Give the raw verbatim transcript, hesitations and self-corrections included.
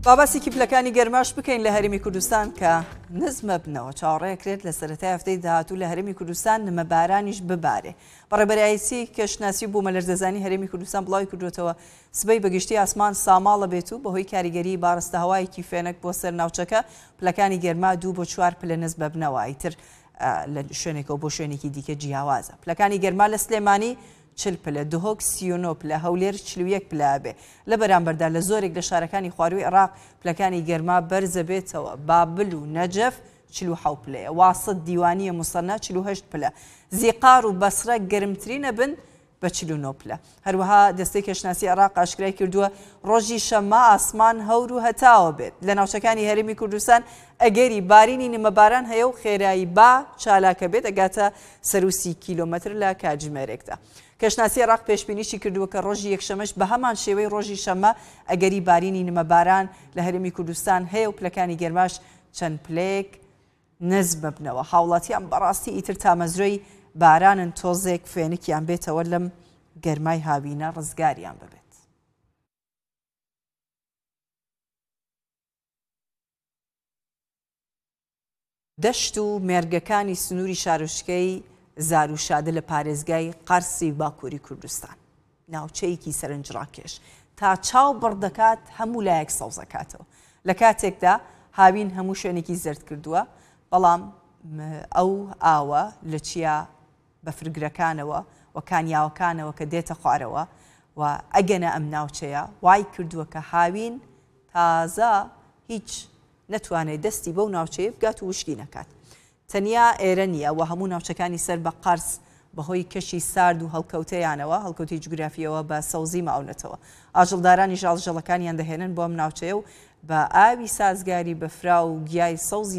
باباسێکی پلەکانی گەرماش بکەین لە هەرێمی کوردستان کە نزمە بنەوە چاوەڕێکرێت لە سەرەتای هەفتەی داهاتوو لە هەرێمی کوردستان نمە بارانیش ببارێ. بەڕێبەرایەتی کەشناسی بوو مەلەرزەزانی هەرێمی کوردستان بڵاوی کردوێتەوە سبەی بەگشتی ئاسمان ساماڵە بێت و بەهۆی کاریگەری بارستە هەوایەکی فێنک بۆ سەر ناوچەکە پلەکانی گەرما دوو بۆ چوار پلە نزمە بنەوە ئیتر لە شوێنێکەوە بۆ شوێنێکی دیکە جیاوازە. پلەکانی گەرما لە سلێمانی چل پلە، دهۆک سی و نۆ پلە، هەولێر چل و یەک پلە بێ. لە بەرامبەردا لە زۆرێک لە شارەکانی خواروی عێراق پلەکانی گەرما بەرزە بێتەوە. بابل و نەجەف چل و حەوت پلەیە، واسط دیوانیە موسەنە چل و هەشت پلە، زیقار و بەسرە گەرمترینە بن بە چل و نۆ پلە. هەروەها دەستەی کەشناسی عێراق ئاشکرای کردووە ڕۆژی شەممە ئاسمان هەور و هەتاوە بێت. لە ناوچەکانی هەرێمی کوردستان ئەگەری بارینی نمەباران هەیە و خێرایی با چالاکە بێت ئەگاتە سەر و سی کیلۆمەتر لە کاتژمێرێکدا. کەشناسی عێراق پێشبینیشی کردووە کە ڕۆژی یەکشەمەش بە هەمان شێوەی ڕۆژی شەممە ئەگەری بارینی نمەباران لە هەرێمی کوردستان هەیە و پلەکانی گەرماش چەند پلەیەک نزمە بنەوە. هاوڵاتیان بەڕاستی ئیتر تامەزرۆی بارانن تۆزێک فێنکیان بێتەوە لەم گەرمای هاوینە ڕزگاریان ببێت. دەشت و مێرگەکانی سنووری شارۆچکەی زاروشادە لە پارێزگای قەرسی باکووری کوردستان ناوچەیەکی سەرنجڕاکێش تا چاو بڕدەکات هەموو لایەک سەوزەکاتەوە. لە کاتێکدا هاوین هەموو شوێنێکی زرد کردووە، بەڵام ئەو ئاوە لە چیا بەفرگرەکانەوە و کانیاوەکانەوە کە دێتە خوارەوە و ئەگەنە ئەم ناوچەیە وای کردووە کە هاوین تازە هیچ نەتوانێت دەستی بەو ناوچەیە بگات و وشکی نەکات. تەنیا ئێرە نیە و هەموو ناوچەکانی سەر بە قەرس بەهۆی کەشی سارد و هەڵکەوتەیانەوە هەڵکەوتی جوگرافیەوە بە سەوزی ماونەتەوە. ئاژەڵدارانی ژاڵژەڵەکانیان دەهێنن بۆ ئەم ناوچەیە و بە ئاوی سازگاری بەفرا و گیای سەوزی